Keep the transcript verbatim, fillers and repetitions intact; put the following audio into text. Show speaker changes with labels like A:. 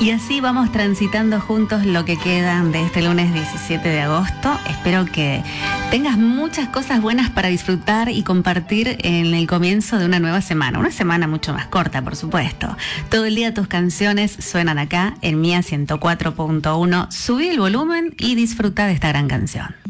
A: Y así vamos transitando juntos lo que quedan de este lunes diecisiete de agosto. Espero que tengas muchas cosas buenas para disfrutar y compartir en el comienzo de una nueva semana. Una semana mucho más corta, por supuesto. Todo el día tus canciones suenan acá en Mía ciento cuatro punto uno. Subí el volumen y disfruta de esta gran canción.